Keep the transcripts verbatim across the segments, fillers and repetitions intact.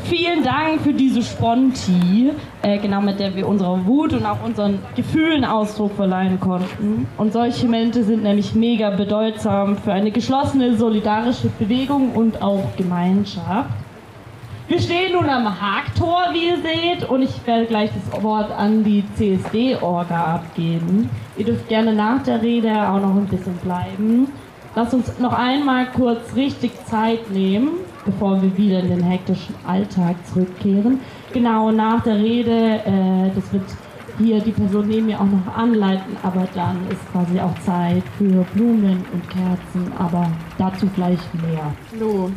Vielen Dank für diese Sponti, äh, genau mit der wir unserer Wut und auch unseren Gefühlen Ausdruck verleihen konnten. Und solche Momente sind nämlich mega bedeutsam für eine geschlossene, solidarische Bewegung und auch Gemeinschaft. Wir stehen nun am Haagtor, wie ihr seht, und ich werde gleich das Wort an die C S D-Orga abgeben. Ihr dürft gerne nach der Rede auch noch ein bisschen bleiben. Lasst uns noch einmal kurz richtig Zeit nehmen, bevor wir wieder in den hektischen Alltag zurückkehren. Genau nach der Rede, äh, das wird hier die Person neben mir auch noch anleiten, aber dann ist quasi auch Zeit für Blumen und Kerzen, aber dazu gleich mehr. Hallo.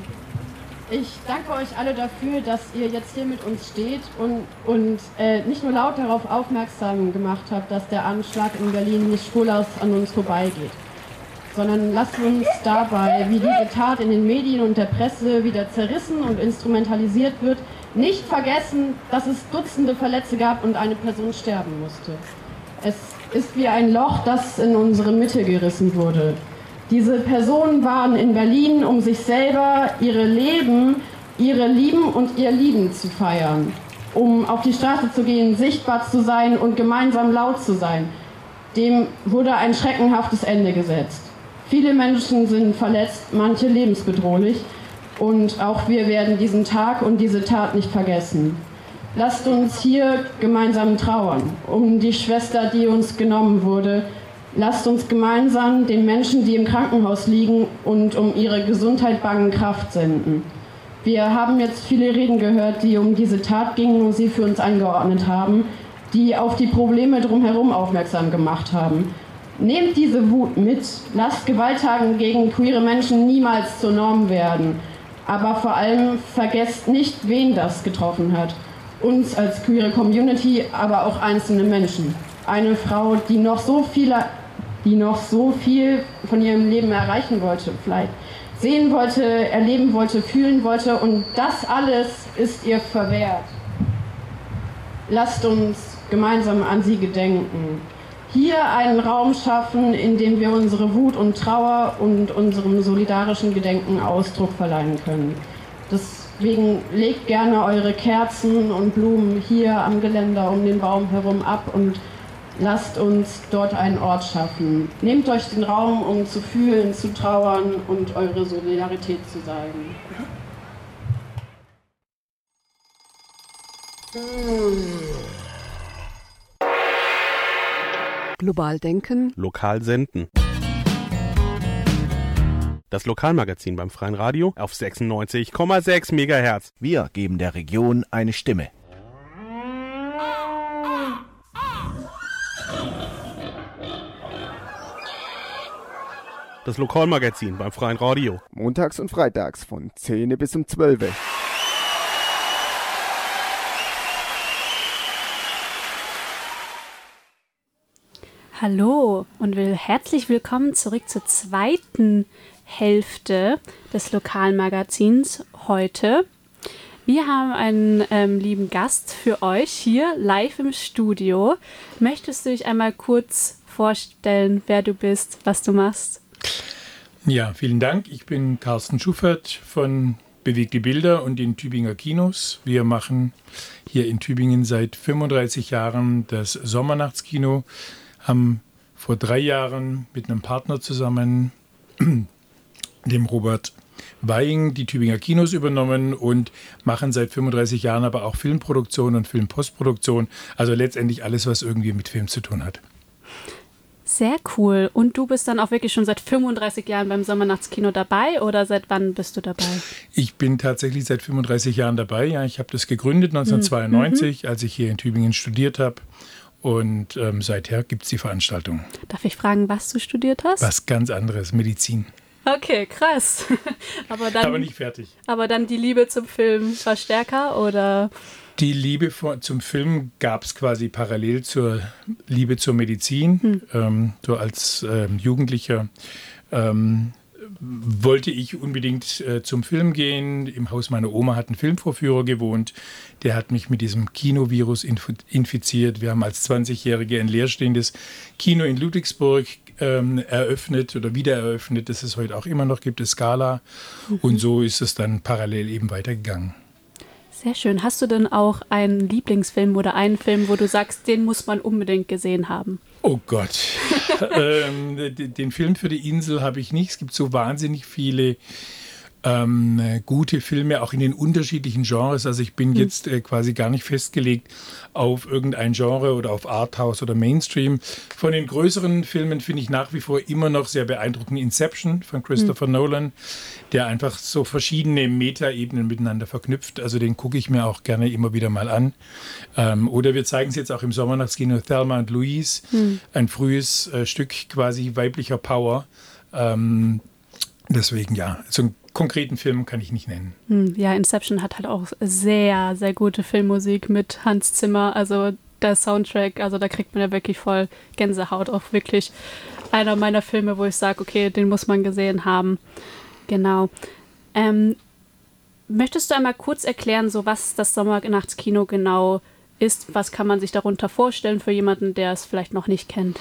Ich danke euch alle dafür, dass ihr jetzt hier mit uns steht und, und äh, nicht nur laut darauf aufmerksam gemacht habt, dass der Anschlag in Berlin nicht spurlos an uns vorbeigeht, sondern lasst uns dabei, wie diese Tat in den Medien und der Presse wieder zerrissen und instrumentalisiert wird, nicht vergessen, dass es Dutzende Verletzte gab und eine Person sterben musste. Es ist wie ein Loch, das in unsere Mitte gerissen wurde. Diese Personen waren in Berlin, um sich selber, ihre Leben, ihre Lieben und ihr Lieben zu feiern, um auf die Straße zu gehen, sichtbar zu sein und gemeinsam laut zu sein. Dem wurde ein schreckenhaftes Ende gesetzt. Viele Menschen sind verletzt, manche lebensbedrohlich, und auch wir werden diesen Tag und diese Tat nicht vergessen. Lasst uns hier gemeinsam trauern um die Schwester, die uns genommen wurde. Lasst uns gemeinsam den Menschen, die im Krankenhaus liegen und um ihre Gesundheit bangen, Kraft senden. Wir haben jetzt viele Reden gehört, die um diese Tat gingen und sie für uns eingeordnet haben, die auf die Probleme drumherum aufmerksam gemacht haben. Nehmt diese Wut mit, lasst Gewalttaten gegen queere Menschen niemals zur Norm werden. Aber vor allem vergesst nicht, wen das getroffen hat. Uns als queere Community, aber auch einzelne Menschen. Eine Frau, die noch so viele die noch so viel von ihrem Leben erreichen wollte, vielleicht sehen wollte, erleben wollte, fühlen wollte, und das alles ist ihr verwehrt. Lasst uns gemeinsam an sie gedenken. Hier einen Raum schaffen, in dem wir unsere Wut und Trauer und unserem solidarischen Gedenken Ausdruck verleihen können. Deswegen legt gerne eure Kerzen und Blumen hier am Geländer um den Baum herum ab und lasst uns dort einen Ort schaffen. Nehmt euch den Raum, um zu fühlen, zu trauern und eure Solidarität zu zeigen. Global denken. Lokal senden. Das Lokalmagazin beim Freien Radio auf sechsundneunzig Komma sechs Megahertz. Wir geben der Region eine Stimme. Das Lokalmagazin beim Freien Radio. Montags und freitags von zehn bis um zwölf. Hallo und will herzlich willkommen zurück zur zweiten Hälfte des Lokalmagazins heute. Wir haben einen ähm, lieben Gast für euch hier live im Studio. Möchtest du dich einmal kurz vorstellen, wer du bist, was du machst? Ja, vielen Dank. Ich bin Carsten Schuffert von Bewegte Bilder und den Tübinger Kinos. Wir machen hier in Tübingen seit fünfunddreißig Jahren das Sommernachtskino, haben vor drei Jahren mit einem Partner zusammen, dem Robert Weiing, die Tübinger Kinos übernommen und machen seit fünfunddreißig Jahren aber auch Filmproduktion und Filmpostproduktion, also letztendlich alles, was irgendwie mit Film zu tun hat. Sehr cool. Und du bist dann auch wirklich schon seit fünfunddreißig Jahren beim Sommernachtskino dabei oder seit wann bist du dabei? Ich bin tatsächlich seit fünfunddreißig Jahren dabei. Ja, ich habe das gegründet neunzehnhundertzweiundneunzig, mhm. als ich hier in Tübingen studiert habe. Und ähm, seither gibt es die Veranstaltung. Darf ich fragen, was du studiert hast? Was ganz anderes, Medizin. Okay, krass. aber, dann, aber nicht fertig. Aber dann die Liebe zum Film war stärker, oder? Die Liebe vor, zum Film gab es quasi parallel zur Liebe zur Medizin. Hm. Ähm, so als ähm, Jugendlicher ähm, wollte ich unbedingt äh, zum Film gehen. Im Haus meiner Oma hat ein Filmvorführer gewohnt. Der hat mich mit diesem Kinovirus inf- infiziert. Wir haben als zwanzigjährige ein leerstehendes Kino in Ludwigsburg ähm, eröffnet oder wieder eröffnet, das es heute auch immer noch gibt, das Scala. Mhm. Und so ist es dann parallel eben weitergegangen. Sehr schön. Hast du denn auch einen Lieblingsfilm oder einen Film, wo du sagst, den muss man unbedingt gesehen haben? Oh Gott. ähm, den Film für die Insel habe ich nicht. Es gibt so wahnsinnig viele ähm, gute Filme, auch in den unterschiedlichen Genres. Also ich bin mhm. jetzt äh, quasi gar nicht festgelegt auf irgendein Genre oder auf Arthouse oder Mainstream. Von den größeren Filmen finde ich nach wie vor immer noch sehr beeindruckend Inception von Christopher mhm. Nolan, der einfach so verschiedene Metaebenen miteinander verknüpft. Also den gucke ich mir auch gerne immer wieder mal an. Ähm, oder wir zeigen es jetzt auch im Sommernachtskino, Thelma und Louise, mhm. ein frühes äh, Stück quasi weiblicher Power. Ähm, deswegen ja, so einen konkreten Film kann ich nicht nennen. Ja, Inception hat halt auch sehr, sehr gute Filmmusik mit Hans Zimmer. Also der Soundtrack, also da kriegt man ja wirklich voll Gänsehaut. Auch wirklich einer meiner Filme, wo ich sage, okay, den muss man gesehen haben. Genau. Ähm, möchtest du einmal kurz erklären, so was das Sommernachtskino genau ist? Was kann man sich darunter vorstellen für jemanden, der es vielleicht noch nicht kennt?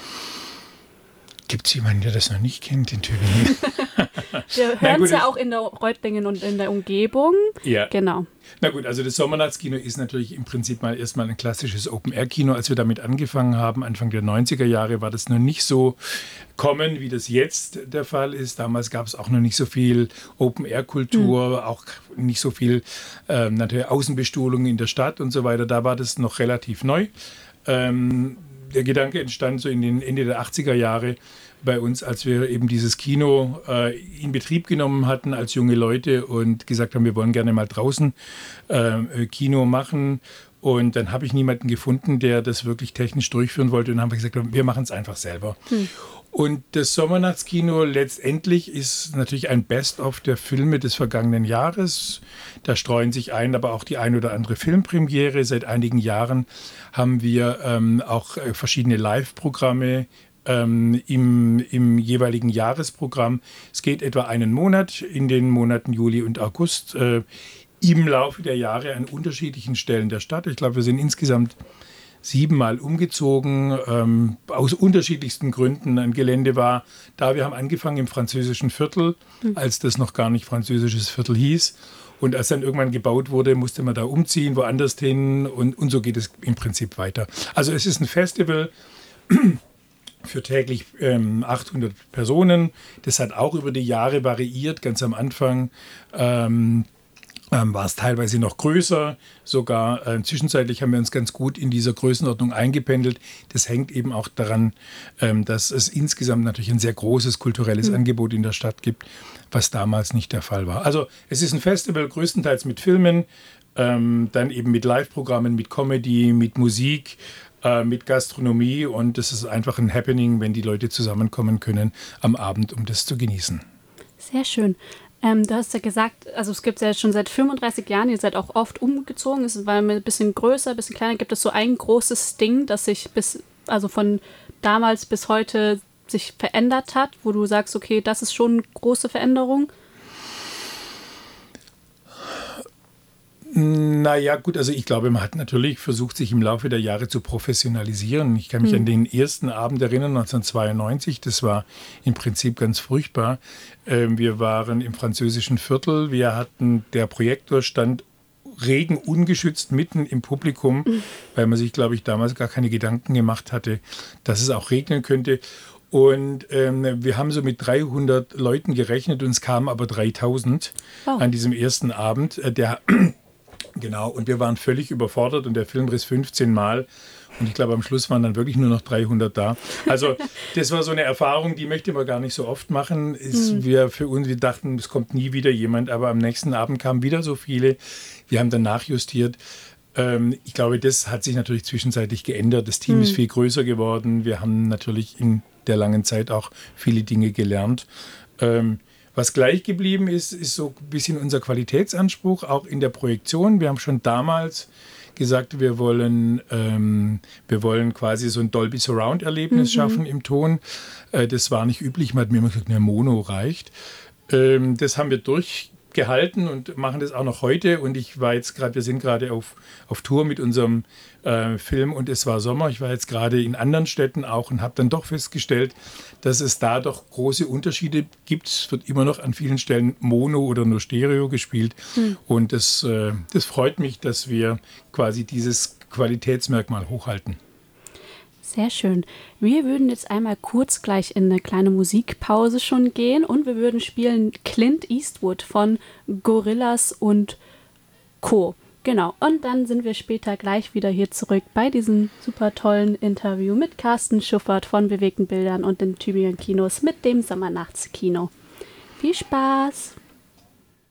Gibt es jemanden, der das noch nicht kennt in Tübingen? Wir hören es ja auch in der Reutlingen und in der Umgebung. Ja. Genau. Na gut, also das Sommernachtskino ist natürlich im Prinzip mal erstmal ein klassisches Open-Air-Kino. Als wir damit angefangen haben, Anfang der neunziger Jahre, war das noch nicht so kommen, wie das jetzt der Fall ist. Damals gab es auch noch nicht so viel Open-Air-Kultur, mhm. auch nicht so viel ähm, natürlich Außenbestuhlung in der Stadt und so weiter. Da war das noch relativ neu. Ähm, der Gedanke entstand so in den Ende der achtziger Jahre bei uns, als wir eben dieses Kino äh, in Betrieb genommen hatten als junge Leute und gesagt haben, wir wollen gerne mal draußen äh, Kino machen. Und dann habe ich niemanden gefunden, der das wirklich technisch durchführen wollte. Und dann haben wir gesagt, wir machen es einfach selber. Hm. Und das Sommernachtskino letztendlich ist natürlich ein Best-of der Filme des vergangenen Jahres. Da streuen sich ein, aber auch die ein oder andere Filmpremiere. Seit einigen Jahren haben wir ähm, auch äh, verschiedene Live-Programme ähm, im, im jeweiligen Jahresprogramm. Es geht etwa einen Monat, in den Monaten Juli und August, äh, im Laufe der Jahre an unterschiedlichen Stellen der Stadt. Ich glaube, wir sind insgesamt siebenmal umgezogen, ähm, aus unterschiedlichsten Gründen. Ein Gelände war da, wir haben angefangen im französischen Viertel, mhm. als das noch gar nicht französisches Viertel hieß. Und als dann irgendwann gebaut wurde, musste man da umziehen, woanders hin und, und so geht es im Prinzip weiter. Also es ist ein Festival für täglich ähm, achthundert Personen. Das hat auch über die Jahre variiert. Ganz am Anfang ähm, Ähm, war es teilweise noch größer, sogar äh, zwischenzeitlich haben wir uns ganz gut in dieser Größenordnung eingependelt. Das hängt eben auch daran, ähm, dass es insgesamt natürlich ein sehr großes kulturelles mhm. Angebot in der Stadt gibt, was damals nicht der Fall war. Also es ist ein Festival größtenteils mit Filmen, ähm, dann eben mit Live-Programmen, mit Comedy, mit Musik, äh, mit Gastronomie und das ist einfach ein Happening, wenn die Leute zusammenkommen können am Abend, um das zu genießen. Sehr schön. Ähm, du hast ja gesagt, also es gibt es ja schon seit fünfunddreißig Jahren, ihr seid auch oft umgezogen, es war ein bisschen größer, ein bisschen kleiner. Gibt es so ein großes Ding, das sich bis, also von damals bis heute sich verändert hat, wo du sagst, okay, das ist schon eine große Veränderung? Naja, gut, also ich glaube, man hat natürlich versucht, sich im Laufe der Jahre zu professionalisieren. Ich kann mich hm. an den ersten Abend erinnern, neunzehnhundertzweiundneunzig, das war im Prinzip ganz furchtbar. Wir waren im französischen Viertel, wir hatten, der Projektor stand regenungeschützt mitten im Publikum, mhm. weil man sich, glaube ich, damals gar keine Gedanken gemacht hatte, dass es auch regnen könnte. Und ähm, wir haben so mit dreihundert Leuten gerechnet und es kamen aber dreitausend oh. an diesem ersten Abend. Der Genau, und wir waren völlig überfordert und der Film riss fünfzehn Mal und ich glaube, am Schluss waren dann wirklich nur noch dreihundert da. Also das war so eine Erfahrung, die möchte man gar nicht so oft machen. Ist, mhm. wir für uns, wir dachten, es kommt nie wieder jemand, aber am nächsten Abend kamen wieder so viele. Wir haben dann nachjustiert. Ähm, ich glaube, das hat sich natürlich zwischenzeitlich geändert. Das Team mhm. ist viel größer geworden. Wir haben natürlich in der langen Zeit auch viele Dinge gelernt. Ähm, Was gleich geblieben ist, ist so ein bisschen unser Qualitätsanspruch, auch in der Projektion. Wir haben schon damals gesagt, wir wollen, ähm, wir wollen quasi so ein Dolby Surround Erlebnis mhm. schaffen im Ton. Äh, das war nicht üblich, man hat mir immer gesagt, eine Mono reicht. Ähm, das haben wir durch gehalten und machen das auch noch heute. Und ich war jetzt gerade, wir sind gerade auf, auf Tour mit unserem äh, Film und es war Sommer. Ich war jetzt gerade in anderen Städten auch und habe dann doch festgestellt, dass es da doch große Unterschiede gibt. Es wird immer noch an vielen Stellen Mono oder nur Stereo gespielt. Mhm. Und das, äh, das freut mich, dass wir quasi dieses Qualitätsmerkmal hochhalten. Sehr schön. Wir würden jetzt einmal kurz gleich in eine kleine Musikpause schon gehen und wir würden spielen Clint Eastwood von Gorillaz und Co. Genau, und dann sind wir später gleich wieder hier zurück bei diesem super tollen Interview mit Carsten Schuffert von Bewegten Bildern und den Tübinger Kinos mit dem Sommernachtskino. Viel Spaß!